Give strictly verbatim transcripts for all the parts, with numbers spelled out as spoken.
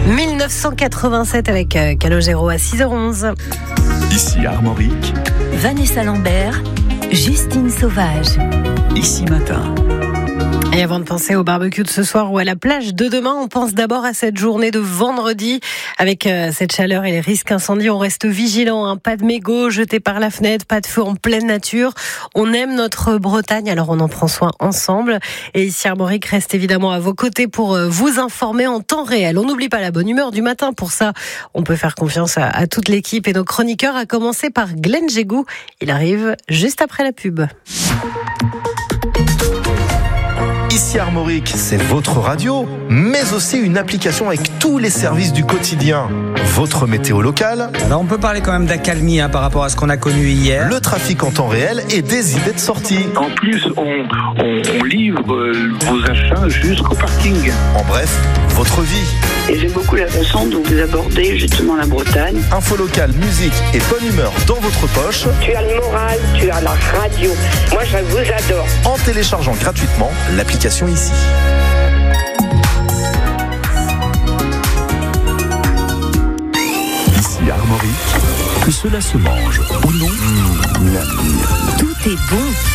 dix-neuf cent quatre-vingt-sept avec euh, Calogero à six heures onze. Ici Armorique. Vanessa Lambert, Justine Sauvage. Ici Matin. Et avant de penser au barbecue de ce soir ou à la plage de demain, on pense d'abord à cette journée de vendredi. Avec euh, cette chaleur et les risques incendies, on reste vigilant. Hein. Pas de mégots jetés par la fenêtre, pas de feu en pleine nature. On aime notre Bretagne, alors on en prend soin ensemble. Et ici Armorique reste évidemment à vos côtés pour euh, vous informer en temps réel. On n'oublie pas la bonne humeur du matin. Pour ça, on peut faire confiance à, à toute l'équipe et nos chroniqueurs, à commencer par Glenn Jégou. Il arrive juste après la pub. Ici Armorique, c'est votre radio, mais aussi une application avec tous les services du quotidien. Votre météo locale. Alors on peut parler quand même d'accalmie hein, par rapport à ce qu'on a connu hier. Le trafic en temps réel et des idées de sortie. En plus, on, on, on livre euh, vos achats jusqu'au parking. En bref, votre vie. Et j'aime beaucoup la façon dont vous abordez justement la Bretagne. Info locale, musique et bonne humeur dans votre poche. Tu as le moral, tu as la radio. Moi, je vous adore. En téléchargeant gratuitement l'application ici. Ici Armorique. Que cela se mange ou non, mmh, Tout est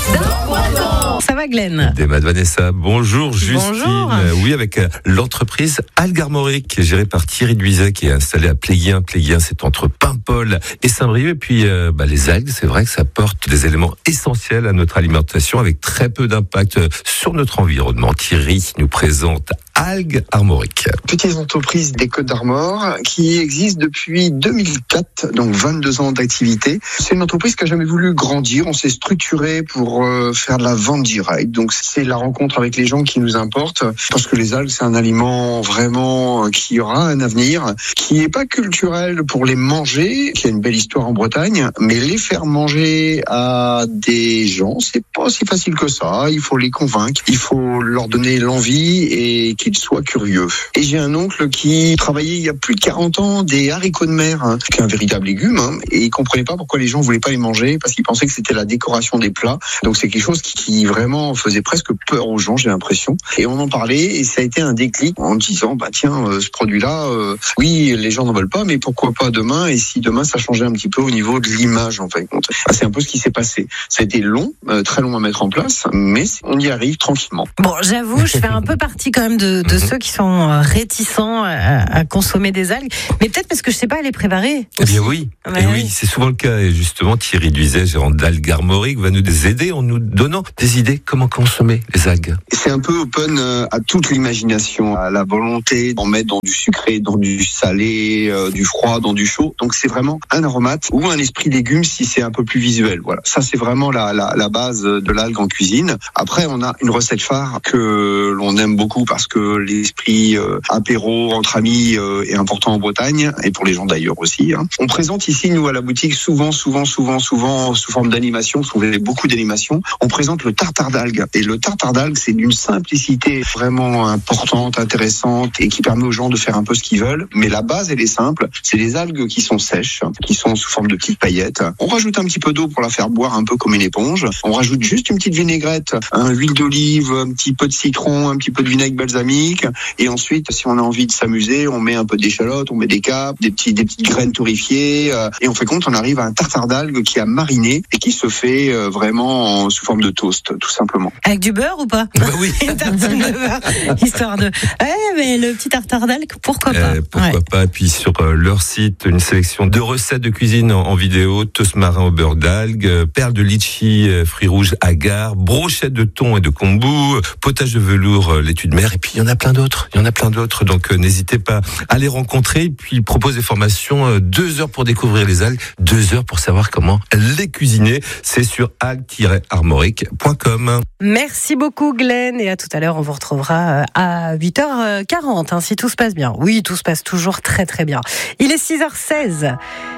bon. Ça va Glenn? Des Mad Vanessa, bonjour Justine. Bonjour. Euh, oui, avec euh, l'entreprise Algues Armorique, gérée par Thierry Duizet, qui est installée à Pléguien. Pléguien, c'est entre Paimpol et Saint-Brieuc. Et puis, euh, bah, les algues, c'est vrai que ça apporte des éléments essentiels à notre alimentation, avec très peu d'impact sur notre environnement. Thierry nous présente Algues Armorique. Petite entreprise des Côtes d'Armor qui existe depuis deux mille quatre, donc vingt-deux ans d'activité. C'est une entreprise qui a jamais voulu grandir. On s'est structuré pour euh, faire de la vente directe. Donc c'est la rencontre avec les gens qui nous importe, parce que les algues c'est un aliment vraiment qui aura un avenir, qui n'est pas culturel pour les manger, qui a une belle histoire en Bretagne, mais les faire manger à des gens, c'est pas si facile que ça. Il faut les convaincre, il faut leur donner l'envie et qu'ils soient curieux. Et j'ai un oncle qui travaillait il y a plus de quarante ans des haricots de mer, hein, qui est un véritable légume, hein, et il comprenait pas pourquoi les gens voulaient pas les manger, parce qu'ils pensaient que c'était la décoration des plats. Donc c'est quelque chose qui, qui vraiment faisait presque peur aux gens, j'ai l'impression. Et on en parlait, et ça a été un déclic en disant, bah tiens, euh, ce produit-là, euh, oui, les gens n'en veulent pas, mais pourquoi pas demain? Et si demain ça changeait un petit peu au niveau de l'image, en fait. Ah, c'est un peu ce qui s'est passé. Ça a été long, euh, très long à mettre en place, mais on y arrive tranquillement. Bon, j'avoue, je fais un peu partie quand même de, de ceux qui sont réticents à, à consommer des algues, mais peut-être parce que je sais pas les préparer. Eh bien oui, Ouais. et oui, c'est souvent le cas. Et justement, Thierry Duizet, gérant d'Algues Armorique, va nous aider en nous donnant des idées comment consommer les algues. C'est un peu open à toute l'imagination, à la volonté d'en mettre dans du sucré, dans du salé, euh, du froid, dans du chaud. Donc c'est vraiment un aromate ou un esprit légume si c'est un peu plus visuel. Voilà, ça c'est vraiment la, la, la base de l'algue en cuisine. Après, on a une recette phare que l'on aime beaucoup parce que l'esprit euh, apéro entre amis euh, est important en Bretagne et pour les gens d'ailleurs aussi. Hein. On présente ici, nous, à la boutique, souvent, souvent, souvent, souvent, sous forme d'animation, parce qu'on fait beaucoup d'animation, on présente le tartare d'algues. Et le tartare d'algues, c'est d'une simplicité vraiment importante, intéressante, et qui permet aux gens de faire un peu ce qu'ils veulent. Mais la base, elle est simple. C'est des algues qui sont sèches, qui sont sous forme de petites paillettes. On rajoute un petit peu d'eau pour la faire boire un peu comme une éponge. On rajoute juste une petite vinaigrette, un huile d'olive, un petit peu de citron, un petit peu de vinaigre balsamique. Et ensuite, si on a envie de s'amuser, on met un peu d'échalotes, on met des capes, des petits, des petites graines torréfiées, euh, et on fait compte, on arrive à un tartare d'algues qui a mariné et qui se fait euh, vraiment en, sous forme de toast, tout simplement. Avec du beurre ou pas? Bah oui. Une tartine de beurre, histoire de... Ouais, mais le petit tartare d'algues, pourquoi pas? Euh, pourquoi ouais. pas. Et puis sur euh, leur site, une sélection de recettes de cuisine en, en vidéo, toast marin au beurre d'algues, euh, perles de litchi, euh, fruits rouges agar, brochettes de thon et de kombu, euh, potage de velours, euh, laitue de mer, et puis il y en a plein d'autres. Il y en a plein d'autres, donc euh, n'hésitez pas à les rencontrer. Et puis ils proposent des formations, euh, deux heures pour découvrir les algues, deux heures pour savoir comment les cuisiner. C'est sur algues tiret armorique point com. Merci beaucoup Glenn, et à tout à l'heure, on vous retrouvera à huit heures quarante, hein, si tout se passe bien. Oui, tout se passe toujours très très bien. Il est six heures seize.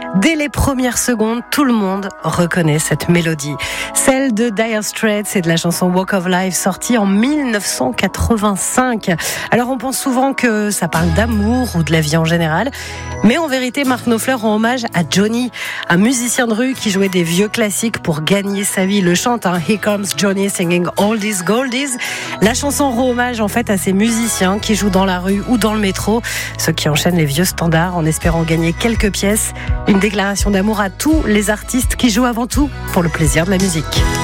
Dès les premières secondes, tout le monde reconnaît cette mélodie. Celle de Dire Straits et de la chanson Walk of Life, sortie en mille neuf cent quatre-vingt-cinq. Alors on pense souvent que ça parle d'amour ou de la vie en général, mais en vérité, Mark Knopfler rend hommage à Johnny, un musicien de rue qui jouait des vieux classiques pour gagner sa vie. Le chante, hein, Here Comes Johnny Singing Oldies Goldies. La chanson rend hommage en fait à ces musiciens qui jouent dans la rue ou dans le métro, ceux qui enchaînent les vieux standards en espérant gagner quelques pièces. Une déclaration d'amour à tous les artistes qui jouent avant tout pour le plaisir de la musique.